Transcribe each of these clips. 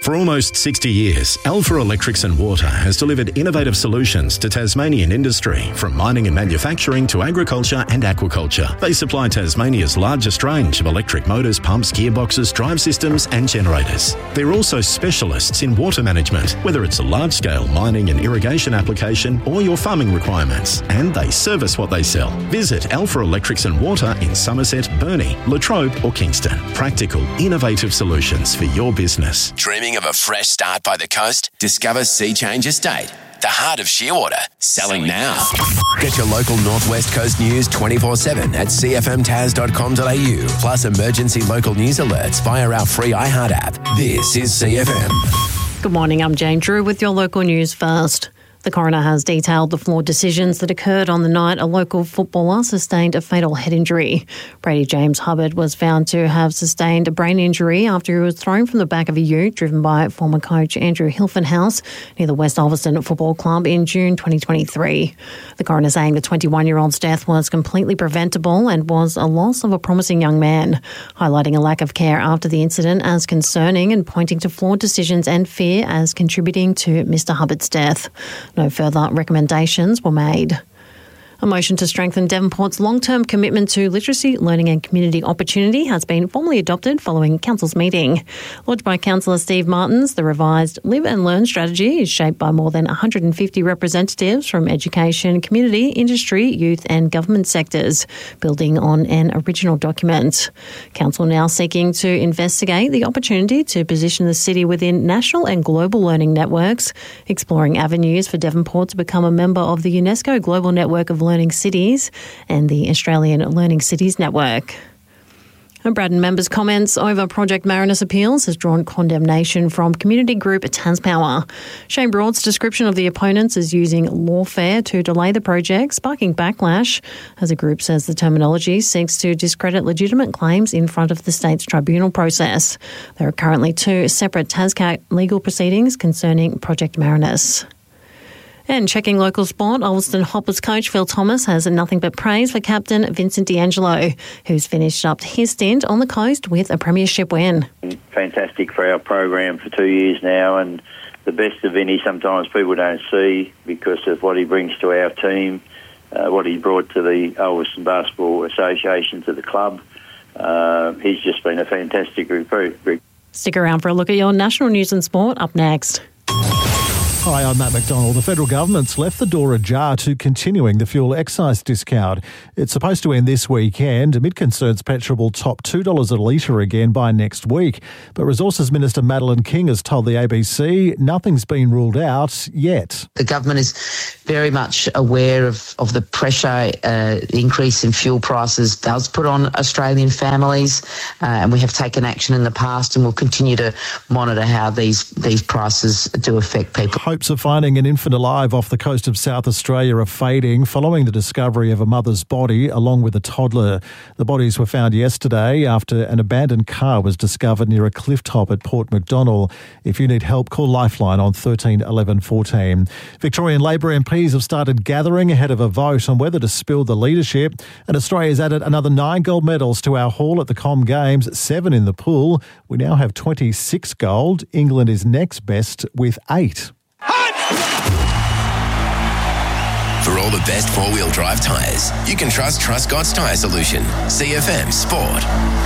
For almost 60 years, Alpha Electrics and Water has delivered innovative solutions to Tasmanian industry, from mining and manufacturing to agriculture and aquaculture. They supply Tasmania's largest range of electric motors, pumps, gearboxes, drive systems and generators. They're also specialists in water management, whether it's a large-scale mining and irrigation application or your farming requirements, and they service what they sell. Visit Alpha Electrics and Water in Somerset, Burnie, Latrobe or Kingston. Practical, innovative solutions for your business. Dreaming of a fresh start by the coast? Discover Sea Change Estate, the heart of Shearwater. Selling now. Get your local Northwest Coast news 24/7 at cfmtas.com.au, plus emergency local news alerts via our free iHeart app. This is CFM. Good morning, I'm Jane Drew with your local news first. The coroner has detailed the flawed decisions that occurred on the night a local footballer sustained a fatal head injury. Brady James Hubbard was found to have sustained a brain injury after he was thrown from the back of a ute driven by former coach Andrew Hilfenhaus near the West Ulverstone Football Club in June 2023. The coroner saying the 21-year-old's death was completely preventable and was a loss of a promising young man, highlighting a lack of care after the incident as concerning and pointing to flawed decisions and fear as contributing to Mr Hubbard's death. No further recommendations were made. A motion to strengthen Devonport's long-term commitment to literacy, learning and community opportunity has been formally adopted following Council's meeting. Lodged by Councillor Steve Martins, the revised Live and Learn strategy is shaped by more than 150 representatives from education, community, industry, youth and government sectors, building on an original document. Council now seeking to investigate the opportunity to position the city within national and global learning networks, exploring avenues for Devonport to become a member of the UNESCO Global Network of Learning Cities and the Australian Learning Cities Network. And Braddon members' comments over Project Marinus appeals has drawn condemnation from community group Taspower. Shane Broad's description of the opponents as using lawfare to delay the project, sparking backlash, as the group says the terminology seeks to discredit legitimate claims in front of the state's tribunal process. There are currently two separate TASCAT legal proceedings concerning Project Marinus. And checking local sport, Ulverstone Hoppers coach Phil Thomas has nothing but praise for captain Vincent D'Angelo, who's finished up his stint on the coast with a premiership win. Fantastic for our program for 2 years now, and the best of Vinny sometimes people don't see because of what he brings to our team, what he brought to the Ulverstone Basketball Association, to the club. He's just been a fantastic recruit. Stick around for a look at your national news and sport up next. Hi, I'm Matt McDonald. The federal government's left the door ajar to continuing the fuel excise discount. It's supposed to end this weekend amid concerns petrol will top $2 a litre again by next week. But Resources Minister Madeleine King has told the ABC nothing's been ruled out yet. The government is very much aware of the pressure increase in fuel prices does put on Australian families, and we have taken action in the past and will continue to monitor how these prices do affect people. Hopes of finding an infant alive off the coast of South Australia are fading following the discovery of a mother's body along with a toddler. The bodies were found yesterday after an abandoned car was discovered near a cliff top at Port MacDonnell. If you need help, call Lifeline on 13 11 14. Victorian Labor MPs have started gathering ahead of a vote on whether to spill the leadership, and Australia's added another 9 gold medals to our haul at the Com Games, 7 in the pool. We now have 26 gold. England is next best with 8. For all the best four-wheel drive tyres, you can trust Truscott's Tyre Solution. CFM Sport.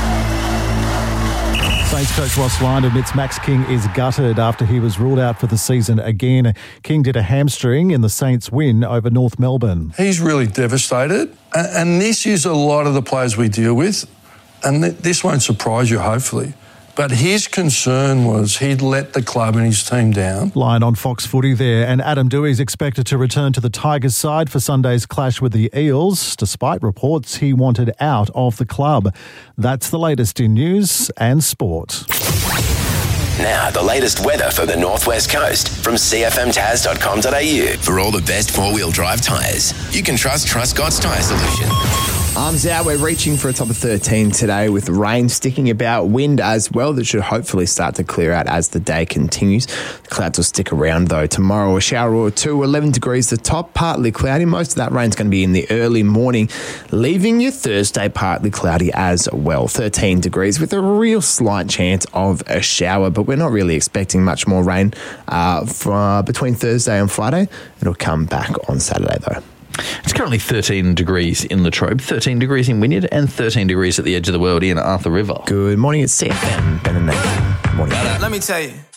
Saints coach Ross Lyon admits Max King is gutted after he was ruled out for the season again. King did a hamstring in the Saints' win over North Melbourne. He's really devastated, and this is a lot of the players we deal with, and this won't surprise you, hopefully. But his concern was he'd let the club and his team down. Lyon on Fox Footy there, and Adam Doueihi is expected to return to the Tigers side for Sunday's clash with the Eels, despite reports he wanted out of the club. That's the latest in news and sport. Now, the latest weather for the Northwest Coast from cfmtas.com.au. For all the best four-wheel drive tyres, you can trust Truscott's Tyre Solution. Arms out, we're reaching for a top of 13 today with rain sticking about, wind as well that should hopefully start to clear out as the day continues. The clouds will stick around though. Tomorrow a shower or two, 11 degrees the top, partly cloudy. Most of that rain's going to be in the early morning, leaving you Thursday partly cloudy as well. 13 degrees with a real slight chance of a shower, but we're not really expecting much more rain between Thursday and Friday. It'll come back on Saturday though. It's currently 13 degrees in Latrobe, 13 degrees in Wynyard, and 13 degrees at the edge of the world in Arthur River. Good morning, it's CFM. Ben and Nathan. Morning. Let me tell you.